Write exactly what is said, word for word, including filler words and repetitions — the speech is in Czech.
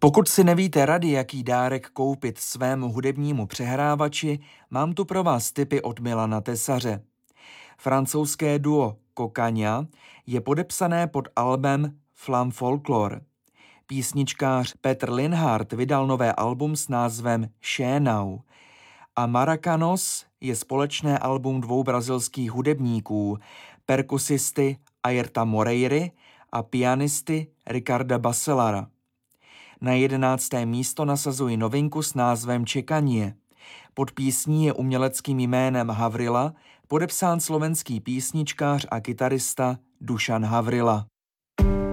Pokud si nevíte rady, jaký dárek koupit svému hudebnímu přehrávači, mám tu pro vás tipy od Milana Tesaře. Francouzské duo Cocagne je podepsané pod albem Flam Folklore. Písničkář Petr Linhart vydal nové album s názvem Šénau. A Maracanos je společné album dvou brazilských hudebníků, perkusisty Airta Moreiry a pianisty Ricarda Bacelara. Na jedenácté místo nasazuji novinku s názvem Čekanie. Pod písní je uměleckým jménem Havrila podepsán slovenský písničkář a kytarista Dušan Havrila.